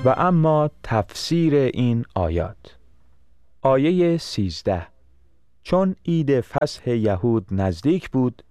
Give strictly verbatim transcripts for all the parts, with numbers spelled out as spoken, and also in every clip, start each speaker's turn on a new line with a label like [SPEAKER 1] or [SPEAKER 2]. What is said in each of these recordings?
[SPEAKER 1] و اما تفسیر این آیات. آیه سیزده: چون عید فصح یهود نزدیک بود،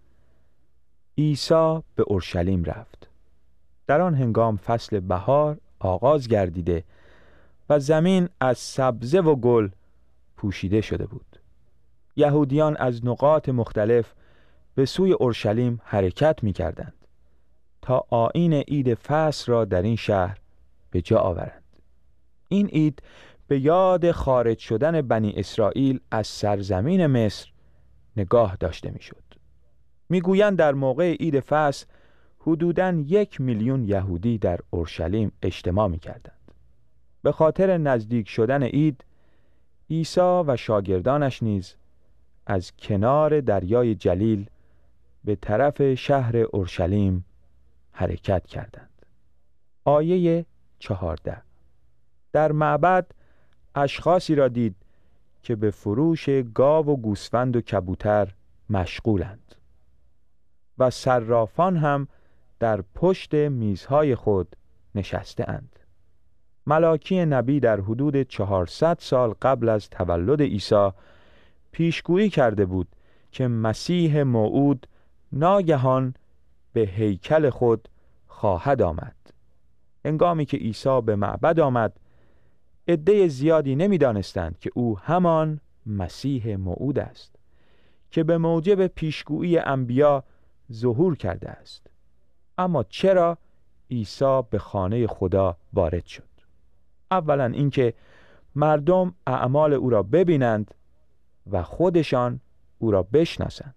[SPEAKER 1] عیسی به اورشلیم رفت. در آن هنگام فصل بهار آغاز گردیده و زمین از سبزه و گل پوشیده شده بود. یهودیان از نقاط مختلف به سوی اورشلیم حرکت می کردند تا آیین عید فصح را در این شهر به جا آورند. این عید به یاد خارج شدن بنی اسرائیل از سرزمین مصر نگاه داشته می شد. می گویند در موقع عید فصح حدوداً یک میلیون یهودی در اورشلیم اجتماع می کردند. به خاطر نزدیک شدن عید، عیسی و شاگردانش نیز از کنار دریای جلیل به طرف شهر اورشلیم حرکت کردند. آیه چهارده: در معبد اشخاصی را دید که به فروش گاو و گوسفند و کبوتر مشغولند و صرافان هم در پشت میزهای خود نشسته اند. ملاکی نبی در حدود چهارصد سال قبل از تولد عیسی پیشگویی کرده بود که مسیح موعود ناگهان به هیکل خود خواهد آمد. هنگامی که عیسی به معبد آمد، عده زیادی نمی‌دانستند که او همان مسیح موعود است که به موجب پیشگویی انبیا ظهور کرده است. اما چرا عیسی به خانه خدا وارد شد؟ اولا اینکه مردم اعمال او را ببینند و خودشان او را بشناسند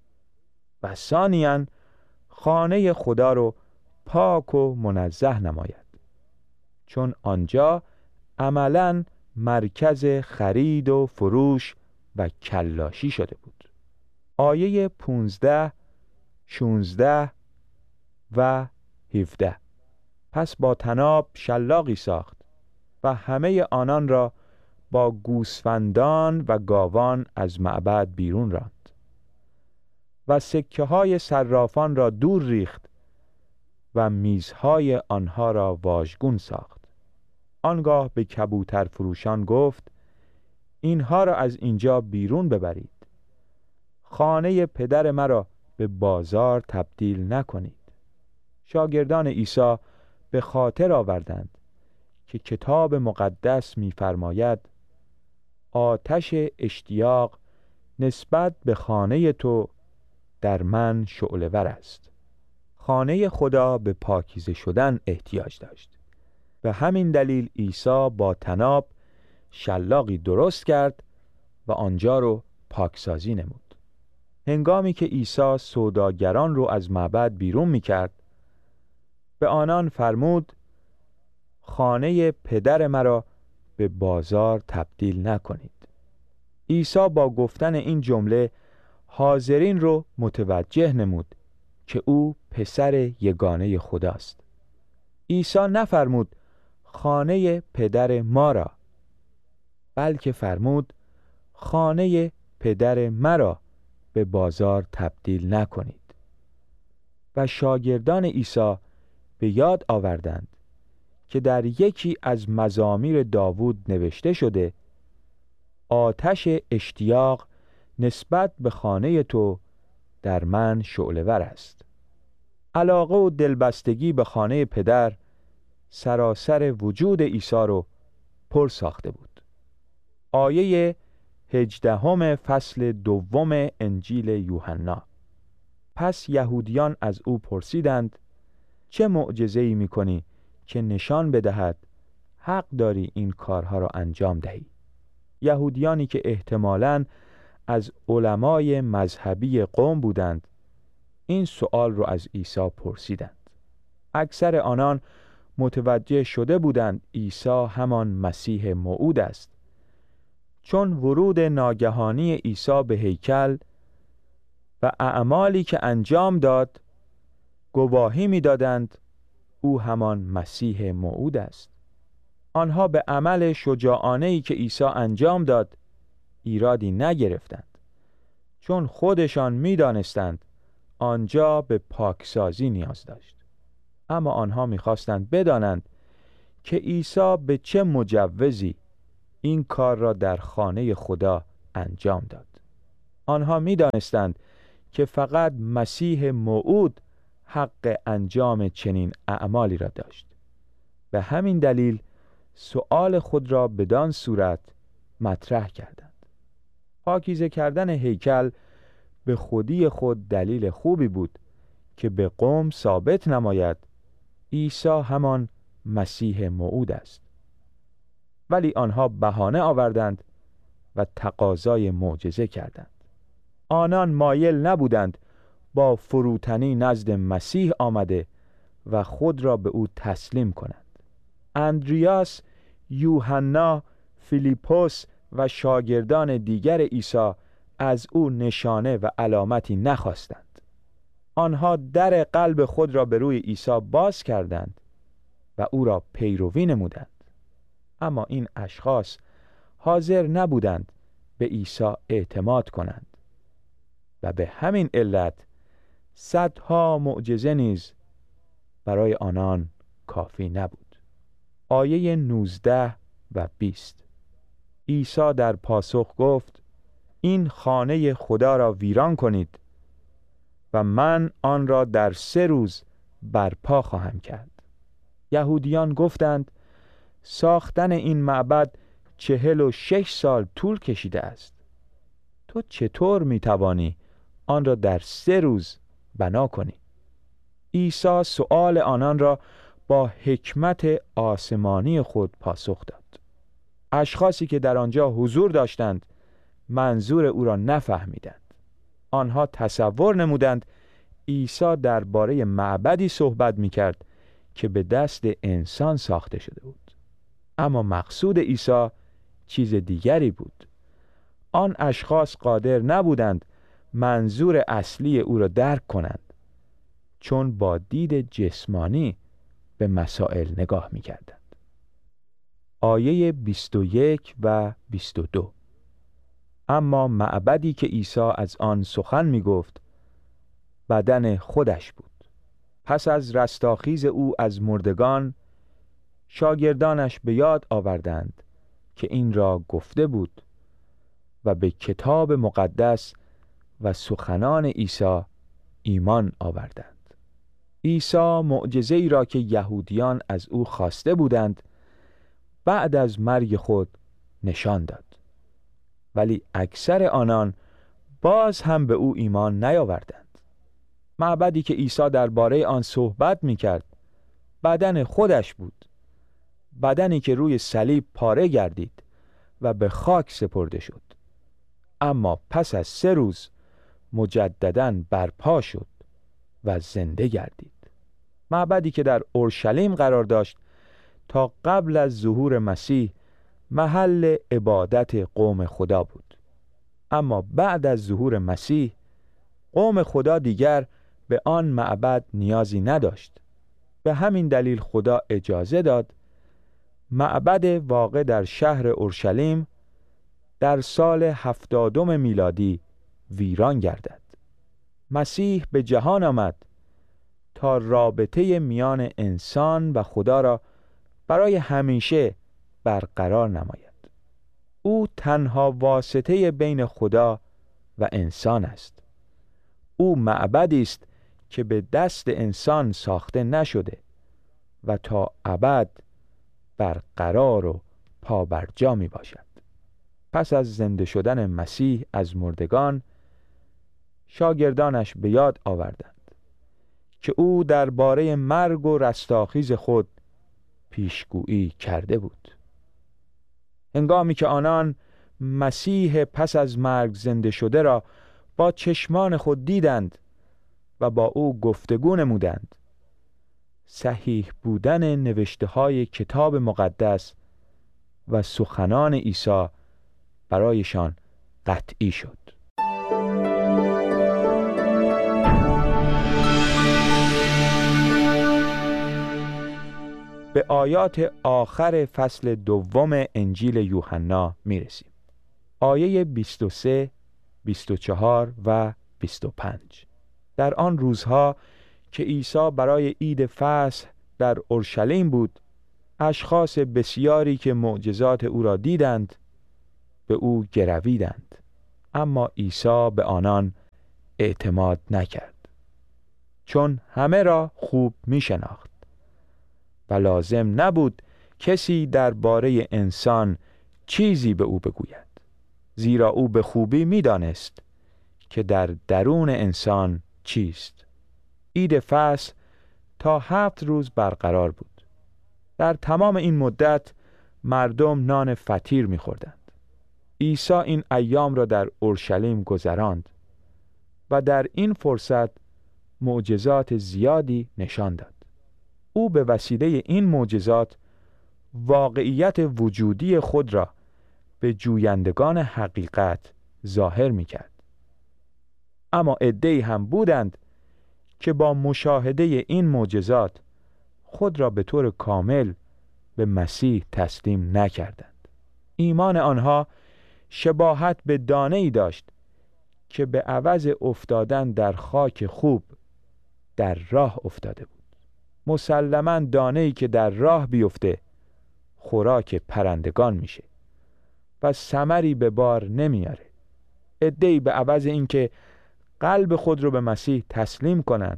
[SPEAKER 1] و ثانیاً خانه خدا را پاک و منزه نماید، چون آنجا عملاً مرکز خرید و فروش و کلاشی شده بود. آیه پونزده، شونزده و هفده: پس با طناب شلاقی ساخت و همه آنان را با گوسفندان و گاوان از معبد بیرون راند و سکه های صرافان را دور ریخت و میزهای آنها را واژگون ساخت. آنگاه به کبوتر فروشان گفت: اینها را از اینجا بیرون ببرید. خانه پدر مرا به بازار تبدیل نکنید. شاگردان عیسی به خاطر آوردند که کتاب مقدس می‌فرماید آتش اشتیاق نسبت به خانه تو در من شعله‌ور است. خانه خدا به پاکیزه شدن احتیاج داشت. به همین دلیل عیسی با طناب شلاقی درست کرد و آنجا رو پاکسازی نمود. هنگامی که عیسی سوداگران رو از معبد بیرون می‌کرد، به آنان فرمود: خانه پدر مرا به بازار تبدیل نکنید. عیسی با گفتن این جمله حاضرین رو متوجه نمود که او پسر یگانه خداست. عیسی نفرمود خانه پدر ما را، بلکه فرمود خانه پدر مرا به بازار تبدیل نکنید. و شاگردان عیسی به یاد آوردند که در یکی از مزامیر داوود نوشته شده آتش اشتیاق نسبت به خانه تو در من شعله‌ور است. علاقه و دلبستگی به خانه پدر سراسر وجود عیسی رو پر ساخته بود. آیه هجدهم فصل دوم انجیل یوحنا: پس یهودیان از او پرسیدند: چه معجزه‌ای می‌کنی که نشان بدهد حق داری این کارها را انجام دهی؟ یهودیانی که احتمالاً از علمای مذهبی قوم بودند این سؤال را از عیسی پرسیدند. اکثر آنان متوجه شده بودند عیسی همان مسیح موعود است، چون ورود ناگهانی عیسی به هیکل و اعمالی که انجام داد گواهی می‌دادند او همان مسیح موعود است. آنها به عمل شجاعانه‌ای که عیسی انجام داد ایرادی نگرفتند، چون خودشان می‌دانستند آنجا به پاکسازی نیاز داشت. اما آنها می‌خواستند بدانند که عیسی به چه مجوزی این کار را در خانه خدا انجام داد. آنها می دانستند که فقط مسیح موعود حق انجام چنین اعمالی را داشت. به همین دلیل سؤال خود را بدان صورت مطرح کردند. پاکیزه کردن هیکل به خودی خود دلیل خوبی بود که به قوم ثابت نماید عیسی همان مسیح موعود است. ولی آنها بهانه آوردند و تقاضای معجزه کردند. آنان مایل نبودند با فروتنی نزد مسیح آمده و خود را به او تسلیم کنند. اندریاس، یوحنا، فیلیپوس و شاگردان دیگر عیسی از او نشانه و علامتی نخواستند. آنها در قلب خود را به روی عیسی باز کردند و او را پیروی نمودند. اما این اشخاص حاضر نبودند به عیسی اعتماد کنند و به همین علت صدها معجزه نیز برای آنان کافی نبود. آیه نوزده و بیست. عیسی در پاسخ گفت: این خانه خدا را ویران کنید و من آن را در سه روز برپا خواهم کرد. یهودیان گفتند: ساختن این معبد چهل و شش سال طول کشیده است. تو چطور میتوانی آن را در سه روز بنا کنی؟ عیسی سؤال آنان را با حکمت آسمانی خود پاسخ داد. اشخاصی که در آنجا حضور داشتند منظور او را نفهمیدند. آنها تصور نمودند عیسی درباره معبدی صحبت می‌کرد که به دست انسان ساخته شده بود. اما مقصود عیسی چیز دیگری بود. آن اشخاص قادر نبودند منظور اصلی او را درک کنند، چون با دید جسمانی به مسائل نگاه می‌کردند. آیه بیست و یک و بیست و دو. اما معبدی که عیسی از آن سخن می‌گفت بدن خودش بود. پس از رستاخیز او از مردگان شاگردانش به یاد آوردند که این را گفته بود و به کتاب مقدس و سخنان عیسی ایمان آوردند. عیسی معجزه‌ای را که یهودیان از او خواسته بودند بعد از مرگ خود نشان داد، ولی اکثر آنان باز هم به او ایمان نیاوردند. معبدی که عیسی درباره آن صحبت می‌کرد بدن خودش بود، بدنی که روی صلیب پاره گردید و به خاک سپرده شد، اما پس از سه روز مجدداً برپا شد و زنده گردید. معبدی که در اورشلیم قرار داشت تا قبل از ظهور مسیح محل عبادت قوم خدا بود، اما بعد از ظهور مسیح قوم خدا دیگر به آن معبد نیازی نداشت. به همین دلیل خدا اجازه داد معبد واقع در شهر اورشلیم در سال هفتادم میلادی ویران گردد. مسیح به جهان آمد تا رابطه میان انسان و خدا را برای همیشه برقرار نماید. او تنها واسطه بین خدا و انسان است. او معبدی است که به دست انسان ساخته نشده و تا ابد برقرار و پابرجا می باشد. پس از زنده شدن مسیح از مردگان شاگردانش به یاد آوردند که او درباره مرگ و رستاخیز خود پیشگویی کرده بود. هنگامی که آنان مسیح پس از مرگ زنده شده را با چشمان خود دیدند و با او گفتگو نمودند، صحیح بودن نوشته های کتاب مقدس و سخنان عیسی برایشان قطعی شد. به آیات آخر فصل دوم انجیل یوحنا می رسیم. آیه بیست و سه، بیست و چهار و بیست و پنج. در آن روزها که عیسی برای عید فصح در اورشلیم بود، اشخاص بسیاری که معجزات او را دیدند به او گرویدند، اما عیسی به آنان اعتماد نکرد، چون همه را خوب می شناخت و لازم نبود کسی درباره انسان چیزی به او بگوید، زیرا او به خوبی می دانست که در درون انسان چیست. عید فصح تا هفت روز برقرار بود. در تمام این مدت مردم نان فطیر می خوردند. عیسی این ایام را در اورشلیم گذراند و در این فرصت معجزات زیادی نشان داد. او به وسیله این معجزات واقعیت وجودی خود را به جویندگان حقیقت ظاهر می کرد. اما عده‌ای هم بودند که با مشاهده این معجزات خود را به طور کامل به مسیح تسلیم نکردند. ایمان آنها شباهت به دانه‌ای داشت که به عوض افتادن در خاک خوب در راه افتاده بود. مسلماً دانه‌ای که در راه بیفته خوراک پرندگان میشه و ثمری به بار نمیاره. عده‌ای به عوض اینکه قلب خود رو به مسیح تسلیم کنند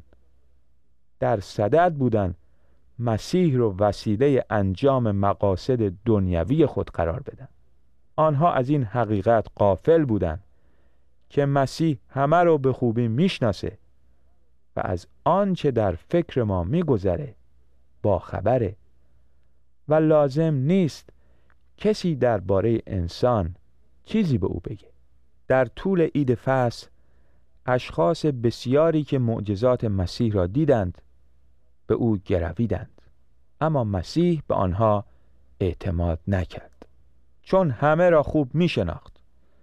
[SPEAKER 1] در صدد بودند مسیح رو وسیله انجام مقاصد دنیوی خود قرار بدن. آنها از این حقیقت غافل بودند که مسیح همه رو به خوبی میشناسه و از آنچه در فکر ما میگذره با خبره و لازم نیست کسی درباره انسان چیزی به او بگه. در طول عید فصح اشخاص بسیاری که معجزات مسیح را دیدند به او گرویدند، اما مسیح به آنها اعتماد نکرد، چون همه را خوب می شناخت.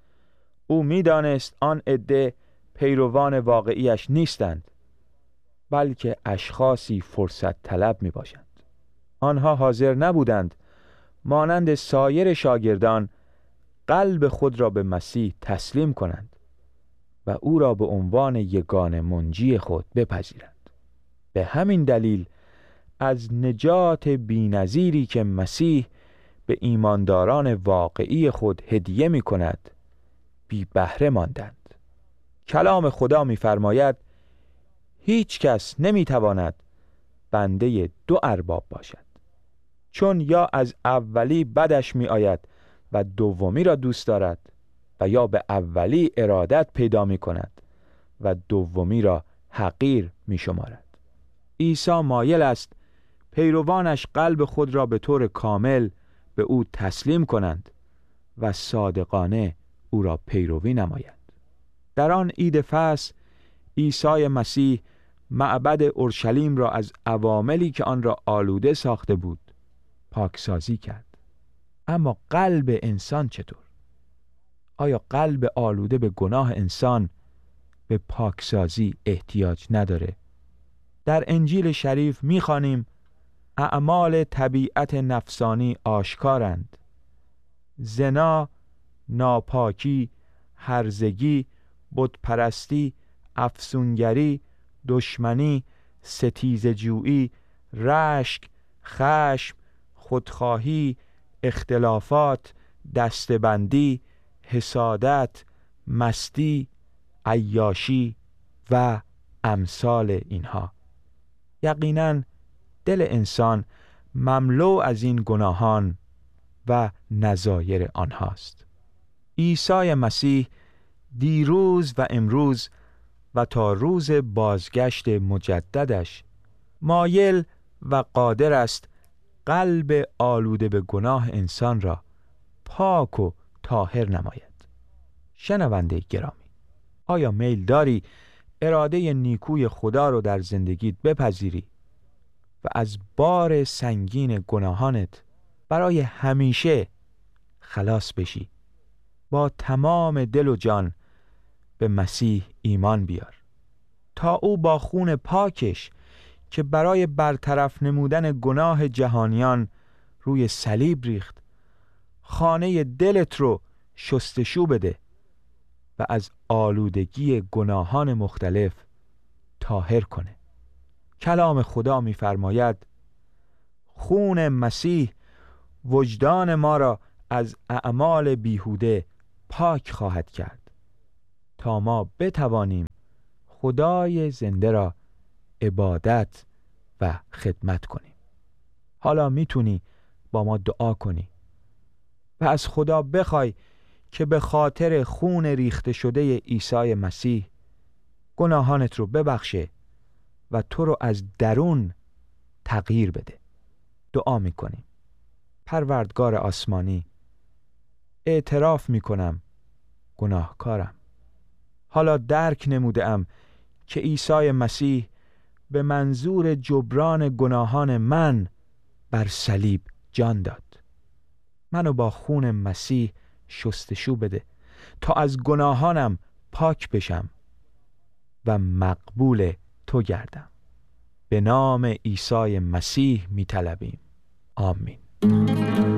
[SPEAKER 1] او می دانست آن عده پیروان واقعیش نیستند، بلکه اشخاصی فرصت طلب می باشند. آنها حاضر نبودند مانند سایر شاگردان قلب خود را به مسیح تسلیم کنند و او را به عنوان یگانه منجی خود بپذیرند. به همین دلیل از نجات بی‌نظیری که مسیح به ایمانداران واقعی خود هدیه می کند بی بهره ماندند. کلام خدا می فرماید هیچ کس نمی تواند بنده دو ارباب باشد، چون یا از اولی بدش می آید و دومی را دوست دارد و یا به اولی ارادت پیدا می کند و دومی را حقیر می شمارد. عیسی مایل است پیروانش قلب خود را به طور کامل به او تسلیم کنند و صادقانه او را پیروی نمایند. در آن عید فصح عیسی مسیح معبد اورشلیم را از عواملی که آن را آلوده ساخته بود پاکسازی کرد. اما قلب انسان چطور؟ آیا قلب آلوده به گناه انسان به پاکسازی احتیاج نداره؟ در انجیل شریف می‌خوانیم اعمال طبیعت نفسانی آشکارند: زنا، ناپاکی، هرزگی، بتپرستی، افسونگری، دشمنی، ستیزه‌جویی، رشک، خشم، خودخواهی، اختلافات، دستبندی، حسادت، مستی، عیاشی و امثال اینها. یقیناً دل انسان مملو از این گناهان و نظایر آنهاست. عیسی مسیح دیروز و امروز و تا روز بازگشت مجددش مایل و قادر است قلب آلوده به گناه انسان را پاک و طاهر نماید. شنونده گرامی، آیا میل داری اراده نیکوی خدا رو در زندگیت بپذیری و از بار سنگین گناهانت برای همیشه خلاص بشی؟ با تمام دل و جان به مسیح ایمان بیار تا او با خون پاکش که برای برطرف نمودن گناه جهانیان روی صلیب ریخت خانه دلت رو شستشو بده و از آلودگی گناهان مختلف طاهر کنه. کلام خدا می‌فرماید خون مسیح وجدان ما را از اعمال بیهوده پاک خواهد کرد تا ما بتوانیم خدای زنده را عبادت و خدمت کنیم. حالا میتونی با ما دعا کنی و از خدا بخوای که به خاطر خون ریخته شده عیسی مسیح گناهانت رو ببخشه و تو رو از درون تغییر بده. دعا میکنیم. پروردگار آسمانی، اعتراف میکنم گناهکارم. حالا درک نمودم که عیسی مسیح به منظور جبران گناهان من بر صلیب جان داد. منو با خون مسیح شستشو بده تا از گناهانم پاک بشم و مقبول تو گردم. به نام عیسی مسیح میطلبیم. آمین.